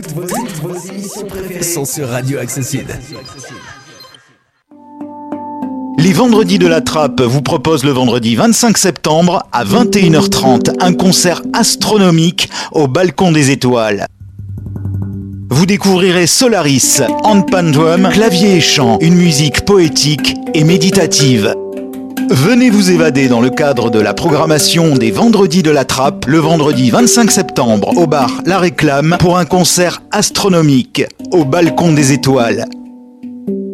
Vos émissions préférées sont sur Radio Accesside. Les Vendredis de la Trappe vous proposent le vendredi 25 septembre à 21h30 un concert astronomique au Balcon des Étoiles. Vous découvrirez Solaris, handpan drum, clavier et chant, une musique poétique et méditative. Venez vous évader dans le cadre de la programmation des Vendredis de la Trappe le vendredi 25 septembre au bar La Réclame pour un concert astronomique au Balcon des Étoiles.